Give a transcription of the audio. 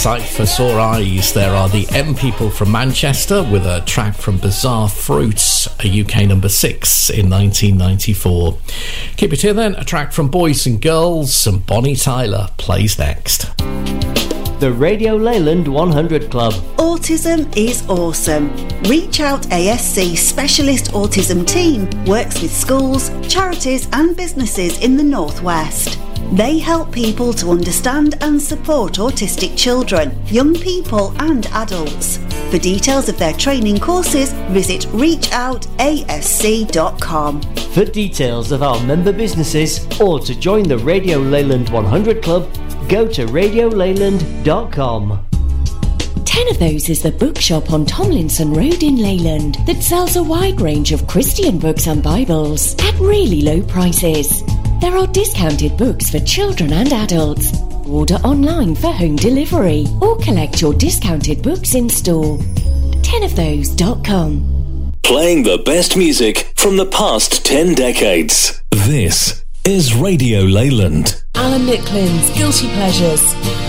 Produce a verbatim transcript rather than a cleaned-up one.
Sight for Sore Eyes. There are the M People from Manchester with a track from Bizarre Fruits, a U K number six in nineteen ninety-four. Keep it here then, a track from Boys and Girls, and Bonnie Tyler plays next. The Radio Leyland one hundred Club. Autism is awesome. Reach Out A S C Specialist Autism Team works with schools, charities and businesses in the North West. They help people to understand and support autistic children, young people and adults. For details of their training courses, visit reach out A S C dot com. For details of our member businesses or to join the Radio Leyland one hundred Club, go to radio leyland dot com. Ten of Those is the bookshop on Tomlinson Road in Leyland that sells a wide range of Christian books and Bibles at really low prices. There are discounted books for children and adults. Order online for home delivery or collect your discounted books in store. ten of those dot com. Playing the best music from the past ten decades. This is Radio Leyland. Alan Nicklin's Guilty Pleasures.